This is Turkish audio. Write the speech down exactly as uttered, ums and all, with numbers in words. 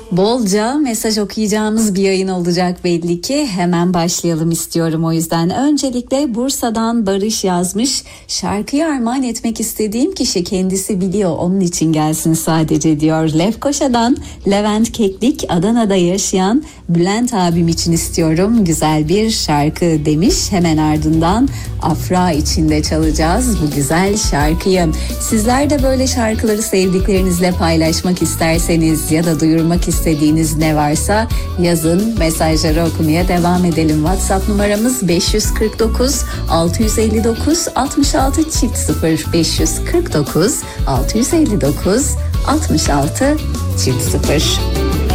Bolca mesaj okuyacağımız bir yayın olacak belli ki. Hemen başlayalım istiyorum o yüzden. Öncelikle Bursa'dan Barış yazmış. Şarkıyı armağan etmek istediğim kişi kendisi biliyor, onun için gelsin sadece diyor. Lefkoşa'dan Levent Keklik, Adana'da yaşayan Bülent abim için istiyorum güzel bir şarkı demiş. Hemen ardından Afra için de çalacağız bu güzel şarkıyı. Sizler de böyle şarkıları sevdiklerinizle paylaşmak isterseniz ya da duyurmak istediğiniz ne varsa yazın, mesajları okumaya devam edelim. WhatsApp numaramız beş yüz kırk dokuz altı yüz elli dokuz altmış altı çift sıfır beş yüz kırk dokuz altı yüz elli dokuz altmış altı çift sıfır.